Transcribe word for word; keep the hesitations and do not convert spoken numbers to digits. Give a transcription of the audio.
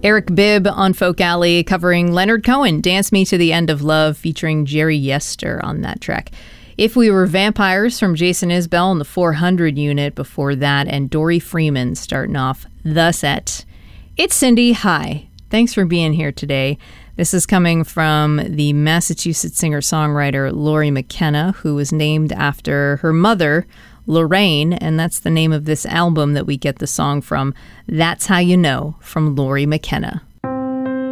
Eric Bibb on Folk Alley covering Leonard Cohen, Dance Me to the End of Love, featuring Jerry Yester on that track. If We Were Vampires from Jason Isbell in the four hundred unit before that, and Dory Freeman starting off the set. It's Cindy. Hi. Thanks for being here today. This is coming from the Massachusetts singer-songwriter Lori McKenna, who was named after her mother, Lorraine, and that's the name of this album that we get the song from. That's How You Know, from Lori McKenna.